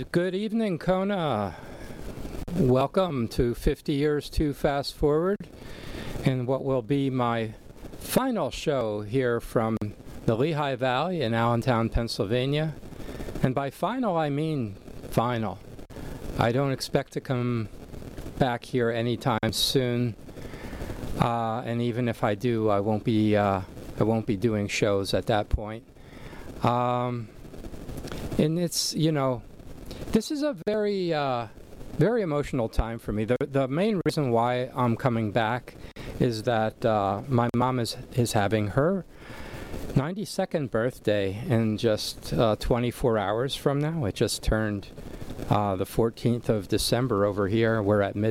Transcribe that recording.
Good evening, Kona. Welcome to 50 Years to Fast Forward, and what will be my final show here from the Lehigh Valley in Allentown, Pennsylvania. And by final, I mean final. I don't expect to come back here anytime soon, and even if I do, I won't be doing shows at that point. And it's, this is a very emotional time for me. The main reason why I'm coming back is that my mom is having her 92nd birthday in just 24 hours from now. It just turned the 14th of December over here. We're at